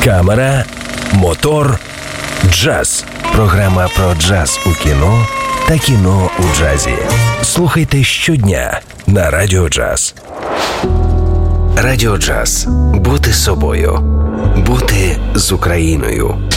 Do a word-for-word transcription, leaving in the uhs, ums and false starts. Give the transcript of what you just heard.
Камера, мотор, джаз. Програма про джаз у кіно та кіно у джазі. Слухайте щодня на Радіо Джаз. Радіо Джаз. Бути собою. Бути з Україною.